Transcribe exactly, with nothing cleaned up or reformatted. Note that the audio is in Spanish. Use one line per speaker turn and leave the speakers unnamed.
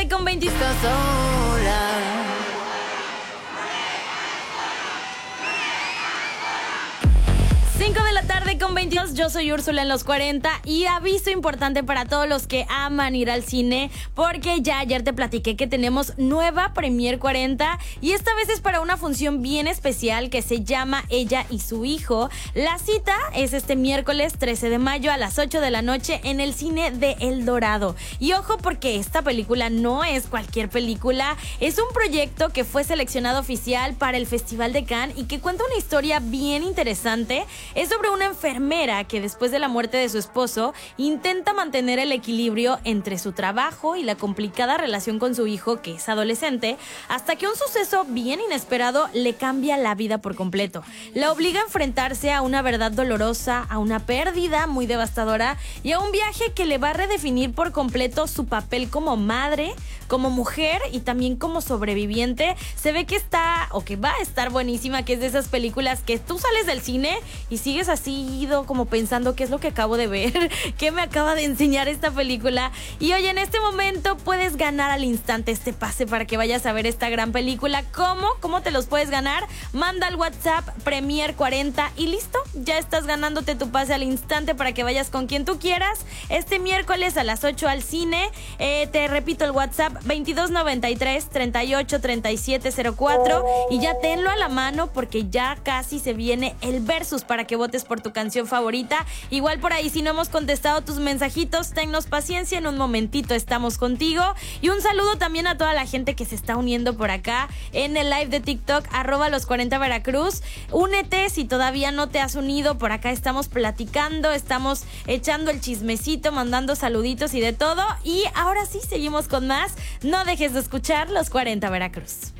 con veintidós horas. cinco de la tarde con veintidós, yo soy Úrsula en los cuarenta y aviso importante para todos los que aman ir al cine, porque ya ayer te platiqué que tenemos nueva Premier cuarenta y esta vez es para una función bien especial que se llama Ella y su hijo. La cita es este miércoles trece de mayo a las ocho de la noche en el cine de El Dorado. Y ojo, porque esta película no es cualquier película, es un proyecto que fue seleccionado oficial para el Festival de Cannes y que cuenta una historia bien interesante. Es sobre una enfermera que después de la muerte de su esposo intenta mantener el equilibrio entre su trabajo y la complicada relación con su hijo, que es adolescente, hasta que un suceso bien inesperado le cambia la vida por completo. La obliga a enfrentarse a una verdad dolorosa, a una pérdida muy devastadora y a un viaje que le va a redefinir por completo su papel como madre, como mujer y también como sobreviviente. Se ve que está, o que va a estar buenísima, que es de esas películas que tú sales del cine y sigues así ido como pensando qué es lo que acabo de ver, qué me acaba de enseñar esta película. Y oye, en este momento puedes ganar al instante este pase para que vayas a ver esta gran película. ¿Cómo? ¿Cómo te los puedes ganar? Manda al WhatsApp Premier cuarenta y listo, ya estás ganándote tu pase al instante para que vayas con quien tú quieras este miércoles a las ocho al cine. Eh, te repito el WhatsApp veintidós noventa y tres treinta y ocho treinta y siete cero cuatro y ya tenlo a la mano porque ya casi se viene el versus para que votes por tu canción favorita. Igual por ahí, si no hemos contestado tus mensajitos, tennos paciencia, en un momentito estamos contigo. Y un saludo también a toda la gente que se está uniendo por acá en el live de TikTok, arroba los cuarenta Veracruz. Únete si todavía no te has unido, por acá estamos platicando, estamos echando el chismecito, mandando saluditos y de todo. Y ahora sí, seguimos con más. No dejes de escuchar Los cuarenta Veracruz.